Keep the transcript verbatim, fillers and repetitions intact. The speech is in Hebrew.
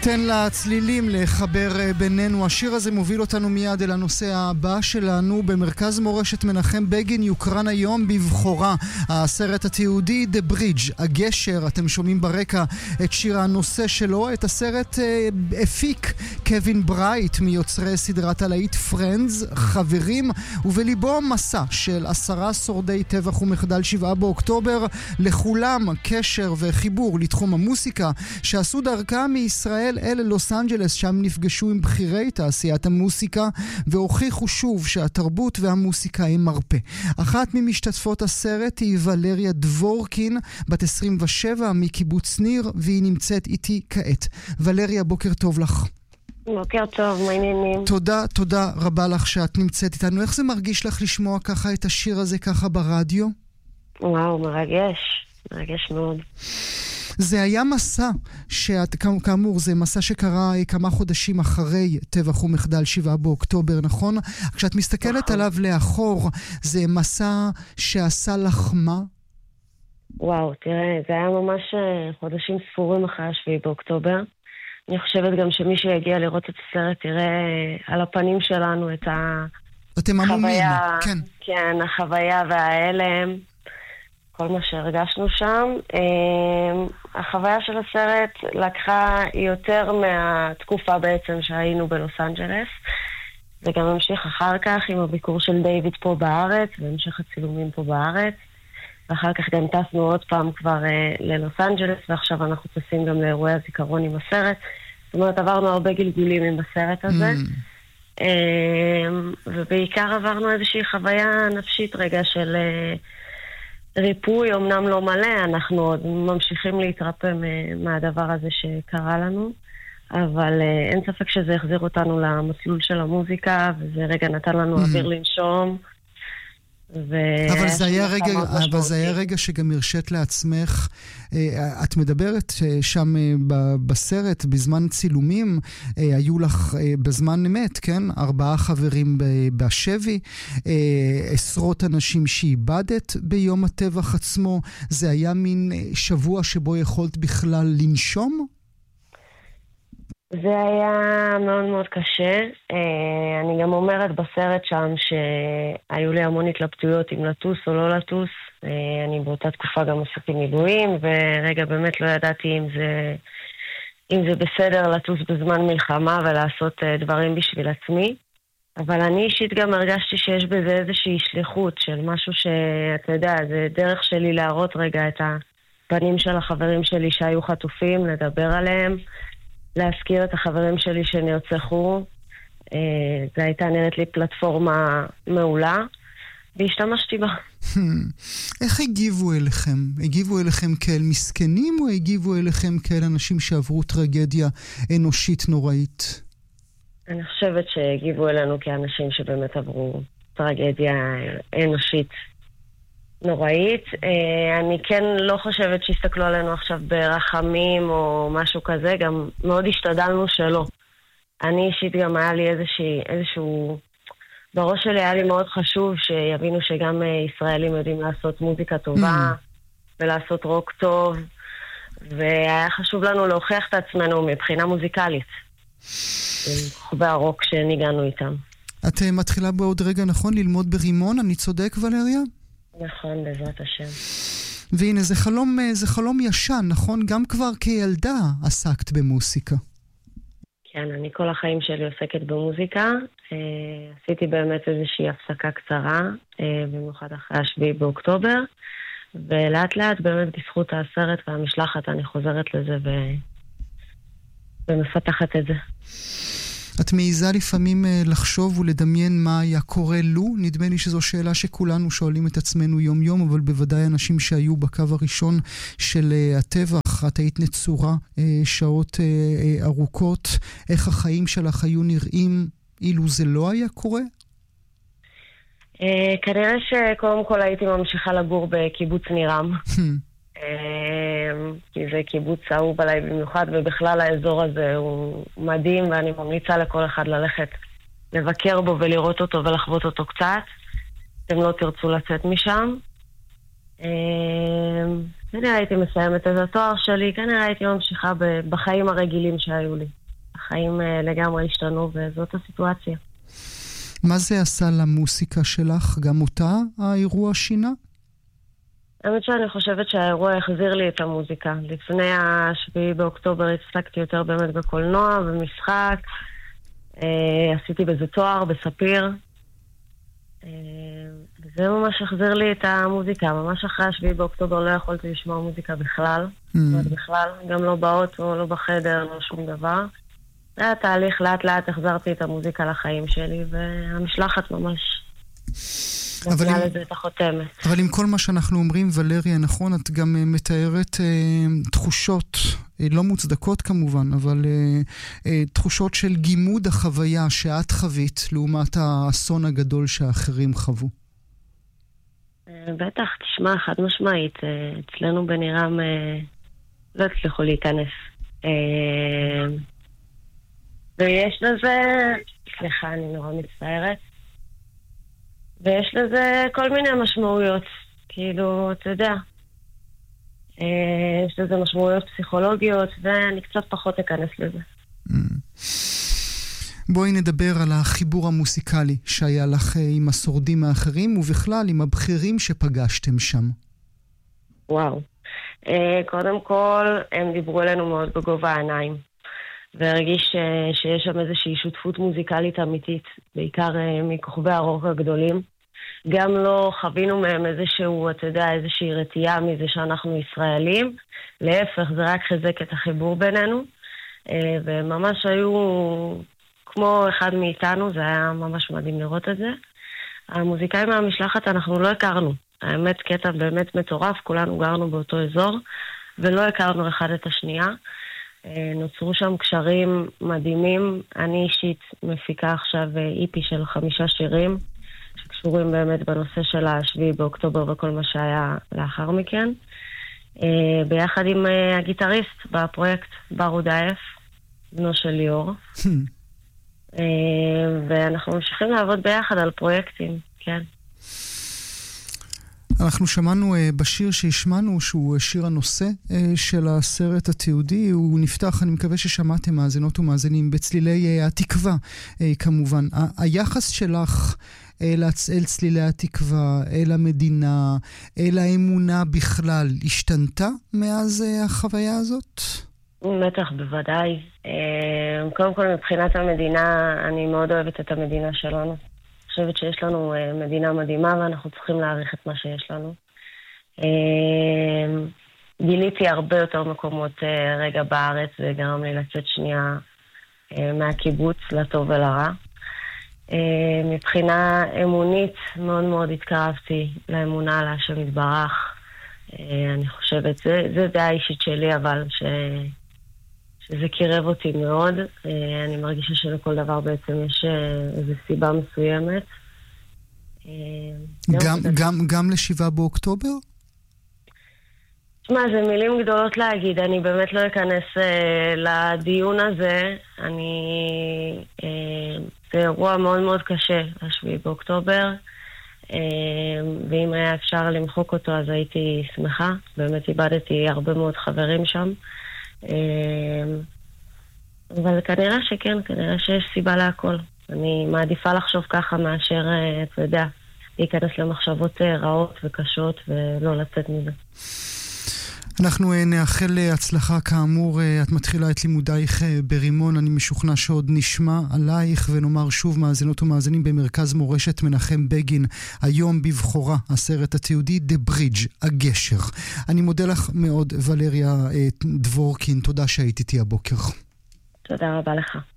תן לצלילים לחבר בינינו. השיר הזה מוביל אותנו מיד אל הנושא הבא שלנו. במרכז מורשת מנחם בגין יוקרן היום בבחורה הסרט התיעודי The Bridge, הגשר. אתם שומעים ברקע את שיר הנושא שלו. את הסרט הפיק קווין ברייט מיוצרי סדרת הלהיט Friends, חברים, ובליבו מסע של עשרה שורדי טבח ומחדל שבעה באוקטובר, לכולם קשר וחיבור לתחום המוסיקה, שעשו דרכה מישראל אל לוס אנג'לס, שם נפגשו עם בחירי תעשיית המוסיקה והוכיחו שוב שהתרבות והמוסיקה הם מרפא. אחת ממשתתפות הסרט היא ולריה דבורקין, בת עשרים ושבע מקיבוץ ניר, והיא נמצאת איתי כעת. ולריה, בוקר טוב לך. בוקר טוב, מה העניינים? תודה, תודה רבה לך שאת נמצאת איתנו. איך זה מרגיש לך לשמוע ככה את השיר הזה ככה ברדיו? וואו, מרגש, מרגש מאוד. זה היה מסע, שאת, כאמור, זה מסע שקרה כמה חודשים אחרי טבח ומחדל שבעה באוקטובר, נכון? כשאת מסתכלת נכון. עליו לאחור, זה מסע שעשה לך מה? וואו, תראה, זה היה ממש חודשים ספורים אחרי השביעי באוקטובר. אני חושבת גם שמי שיגיע לראות את הסרט תראה על הפנים שלנו את החוויה. אתם עמומים, כן. כן, החוויה וההלם. כל מה שהרגשנו שם. החוויה של הסרט לקחה יותר מהתקופה בעצם שהיינו בלוס אנג'לס. זה גם המשיך אחר כך עם הביקור של דיוויד פה בארץ, והמשך הצילומים פה בארץ. ואחר כך גם טסנו עוד פעם כבר ללוס אנג'לס, ועכשיו אנחנו טסים גם לאירועי הזיכרון עם הסרט. זאת אומרת, עברנו הרבה גלגולים עם הסרט הזה. Mm. ובעיקר עברנו איזושהי חוויה נפשית רגע של... ריפוי, אמנם לא מלא, אנחנו עוד ממשיכים להתרפא מהדבר הזה שקרה לנו, אבל אין ספק שזה החזיר אותנו למסלול של המוזיקה, וזה רגע נתן לנו אוויר לנשום. אבל זה היה רגע, אבל זה היה רגע שגם הרשת לעצמך, את מדברת שם בסרט, בזמן צילומים, היו לך בזמן אמת, כן? ארבעה חברים בשבי, עשרות אנשים שאיבדת ביום הטבח עצמו, זה היה מין שבוע שבו יכולת בכלל לנשום? זה היה מאוד מאוד קשה. אני גם אומרת בסרט שם שהיו לי המון התלבטויות אם לטוס או לא לטוס. אני באותה תקופה גם עשיתי מילואים, ורגע באמת לא ידעתי אם זה, אם זה בסדר לטוס בזמן מלחמה ולעשות דברים בשביל עצמי. אבל אני אישית גם הרגשתי שיש בזה איזושהי שליחות של משהו שאתה יודע, זה דרך שלי להראות רגע את הפנים של החברים שלי שהיו חטופים, לדבר עליהם. להזכיר את החברים שלי שנרצחו. זה הייתה נראית לי פלטפורמה מעולה, והשתמשתי בה. איך הגיבו אליכם? הגיבו אליכם כאל מסכנים, או הגיבו אליכם כאל אנשים שעברו טרגדיה אנושית נוראית? אני חושבת שהגיבו אלינו כאנשים שבאמת עברו טרגדיה אנושית נוראית. אני כן לא חושבת שהסתכלו עלינו עכשיו ברחמים או משהו כזה, גם מאוד השתדלנו שלא. אני אישית גם היה לי איזושהי, איזשהו, בראש שלי היה לי מאוד חשוב שיבינו שגם ישראלים יודעים לעשות מוזיקה טובה ולעשות רוק טוב, והיה חשוב לנו להוכיח את עצמנו מבחינה מוזיקלית, חובי הרוק שניגענו איתם. את מתחילה בעוד רגע, נכון, ללמוד ברימון, אני צודק ולריה? נכון, בעזרת השם. והנה, זה חלום, זה חלום ישן, נכון? גם כבר כילדה עסקת במוסיקה. כן, אני כל החיים שלי עוסקת במוזיקה. עשיתי באמת איזושהי הפסקה קצרה, במיוחד אחרי השביעי באוקטובר, ולאט לאט באמת בזכות הסרט והמשלחת אני חוזרת לזה ו... ומפתחת את זה. את מעיזה לפעמים לחשוב ולדמיין מה היה קורה לו? נדמה לי שזו שאלה שכולנו שואלים את עצמנו יום יום, אבל בוודאי אנשים שהיו בקו הראשון של הטבח. את היית נצורה שעות ארוכות. איך החיים שלך היו נראים אילו זה לא היה קורה? כנראה שקודם כל הייתי ממשיכה לגור בקיבוץ נירם. כי זה קיבוץ אהוב עליי במיוחד, ובכלל האזור הזה הוא מדהים, ואני ממליצה לכל אחד ללכת לבקר בו ולראות אותו ולחוות אותו קצת. אתם לא תרצו לצאת משם. כנראה הייתי מסיימת את התואר שלי, כנראה הייתי ממשיכה בחיים הרגילים שהיו לי. החיים לגמרי השתנו, וזאת הסיטואציה. מה זה עשה למוסיקה שלך? גם אותה האירוע שינה? האמת שאני חושבת שהאירוע החזיר לי את המוזיקה. לפני השביעי באוקטובר התעסקתי יותר באמת בקולנוע, במשחק. עשיתי בזה תואר, בספיר. וזה ממש החזיר לי את המוזיקה. ממש אחרי השביעי באוקטובר לא יכולתי לשמוע מוזיקה בכלל. Mm. בכלל, גם לא באוטו, לא בחדר, לא שום דבר. זה היה תהליך, לאט לאט החזרתי את המוזיקה לחיים שלי, והמשלחת ממש נתנה לזה את החותמת. אבל עם כל מה שאנחנו אומרים, ולריה, נכון, את גם מתארת אה, תחושות, אה, לא מוצדקות כמובן, אבל אה, אה, תחושות של גימוד החוויה שאת חווית, לעומת האסון הגדול שאחרים חוו. אה, בטח, תשמע, חד משמעית, אה, אצלנו בנירם אה, לא הצליחו להיכנס. אה, ויש לזה, סליחה, אני נורא מצטערת, ויש לזה כל מיני משמעויות, כאילו, אתה יודע, יש לזה משמעויות פסיכולוגיות, ואני קצת פחות אכנס לזה. בואי נדבר על החיבור המוסיקלי שהיה לך עם השורדים האחרים, ובכלל עם הבכירים שפגשתם שם. וואו. קודם כל, הם דיברו אלינו מאוד בגובה העיניים. והרגיש שיש שם איזושהי שותפות מוזיקלית אמיתית, בעיקר מכוכבי הרוק הגדולים. גם לא חווינו מהם איזשהו, אתה יודע, איזושהי רתיעה מזה שאנחנו ישראלים. להפך, זה רק חזק את החיבור בינינו. וממש היו כמו אחד מאיתנו, זה היה ממש מדהים לראות את זה. המוזיקאים מהמשלחת אנחנו לא הכרנו. האמת, קטע באמת מטורף, כולנו גרנו באותו אזור, ולא הכרנו אחד את השנייה. נוצרו שם קשרים מדהימים. אני אישית מפיקה עכשיו איפי של חמישה שירים שקשורים באמת בנושא של השביעי באוקטובר וכל מה שהיה לאחר מכן, ביחד עם הגיטריסט בפרויקט ברוד האף, בנו של ליאור. ואנחנו ממשיכים לעבוד ביחד על פרויקטים, כן. אנחנו שמענו uh, בשיר שהשמענו, שהוא שיר הנושא uh, של הסרט התיעודי. הוא נפתח, אני מקווה ששמעתם מאזינות ומאזינים, בצלילי uh, התקווה, uh, כמובן. ה- היחס שלך אל, אל צלילי התקווה, אל המדינה, אל האמונה בכלל, השתנתה מאז uh, החוויה הזאת? בטח, בוודאי. Uh, קודם כל, מבחינת המדינה, אני מאוד אוהבת את המדינה שלנו. אני חושבת שיש לנו uh, מדינה מדהימה, ואנחנו צריכים להעריך את מה שיש לנו. Uh, גיליתי הרבה יותר מקומות uh, רגע בארץ, וגרם לי לצאת שנייה uh, מהקיבוץ, לטוב ולרע. Uh, מבחינה אמונית, מאוד מאוד התקרבתי לאמונה על השם יתברך. Uh, אני חושבת, זה, זה דעה אישית שלי, אבל ש... שזה קירב אותי מאוד. אני מרגישה שלכל דבר בעצם יש איזו סיבה מסוימת. גם, גם, גם לשבעה באוקטובר? תשמע, זה מילים גדולות להגיד. אני באמת לא אכנס לדיון הזה. אני... זה אירוע מאוד מאוד קשה, השביעי באוקטובר. ואם היה אפשר למחוק אותו, אז הייתי שמחה. באמת איבדתי הרבה מאוד חברים שם. אבל כנראה שכן, כנראה שיש סיבה להכל. אני מעדיפה לחשוב ככה מאשר, אתה יודע, להיכנס למחשבות רעות וקשות ולא לצאת מזה. אנחנו נאחל הצלחה, כאמור. את מתחילה את לימודייך ברימון, אני משוכנע שעוד נשמע עלייך, ונאמר שוב, מאזינות ומאזינים, במרכז מורשת מנחם בגין, היום בבחורה, הסרט התיעודי The Bridge, הגשר. אני מודה לך מאוד, ולריה דבורקין, תודה שהיית איתי הבוקר. תודה רבה לך.